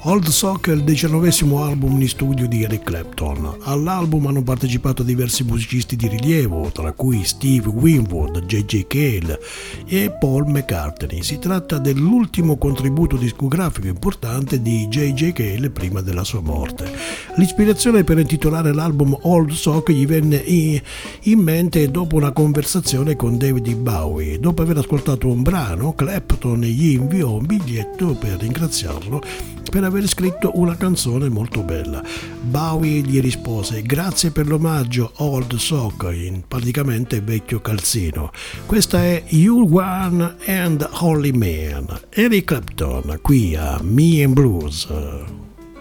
Old Sock è il 19° album in studio di Eric Clapton. All'album hanno partecipato diversi musicisti di rilievo, tra cui Steve Winwood, J.J. Cale e Paul McCartney. Si tratta dell'ultimo contributo discografico importante di J.J. Cale prima della sua morte. L'ispirazione per intitolare l'album Old Sock gli venne in mente dopo una conversazione con David Bowie. Dopo aver ascoltato un brano, Clapton gli inviò un biglietto per ringraziarlo per aver scritto una canzone molto bella. Bowie gli rispose: grazie per l'omaggio Old Sock, in praticamente vecchio calzino. Questa è You One and Only Man. Eric Clapton qui a Me and Blues.